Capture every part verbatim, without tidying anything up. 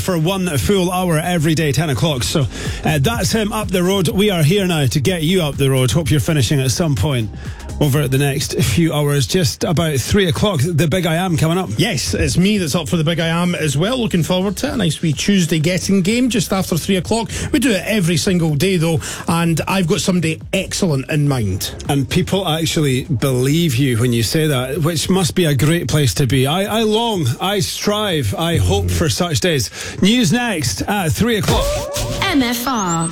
For one full hour every day, ten o'clock. So uh, that's him up the road. We are here now to get you up the road. Hope you're finishing at some point over the next few hours. Just about three o'clock, the Big I Am coming up. Yes, it's me that's up for the Big I Am as well. Looking forward to it. A nice wee Tuesday getting game just after three o'clock. We do it every single day though, and I've got somebody excellent in mind. And people actually believe you when you say that, which must be a great place to be. I, I long, I strive, I hope for such days. News next at three o'clock. M F R.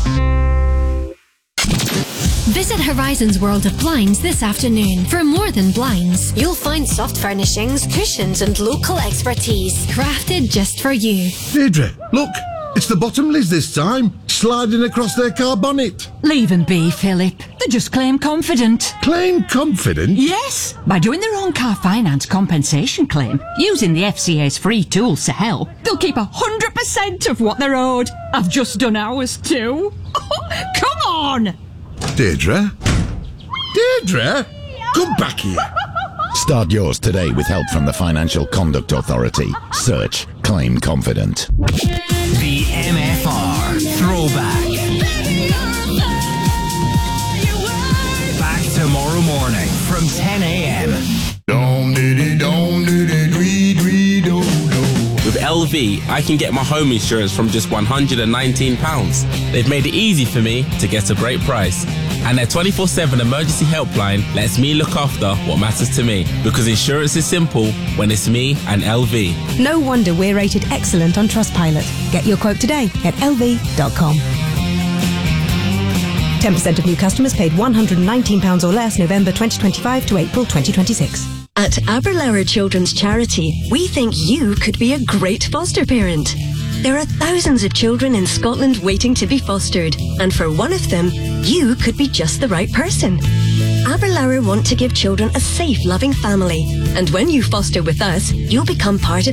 Visit Horizons World of Blinds this afternoon. For more than blinds, you'll find soft furnishings, cushions and local expertise crafted just for you. Deirdre, look, it's the Bottomleys this time, sliding across their car bonnet. Leave them be, Philip. They just claim confident. Claim confident? Yes, by doing their own car finance compensation claim, using the F C A's free tools to help, they'll keep one hundred percent of what they're owed. I've just done ours too. Come on! Deirdre? Deirdre? Come back here. Start yours today with help from the Financial Conduct Authority. Search Claim Confident. The M F R Throwback. Back tomorrow morning from ten a.m. With L V, I can get my home insurance from just one hundred nineteen pounds. They've made it easy for me to get a great price. And their twenty-four seven emergency helpline lets me look after what matters to me. Because insurance is simple when it's me and L V. No wonder we're rated excellent on Trustpilot. Get your quote today at L V dot com. ten percent of new customers paid one hundred nineteen pounds or less November twenty twenty-five to April twenty twenty-six. At Aberlour Children's Charity, we think you could be a great foster parent. There are thousands of children in Scotland waiting to be fostered, and for one of them, you could be just the right person. Aberlour want to give children a safe, loving family, and when you foster with us, you'll become part of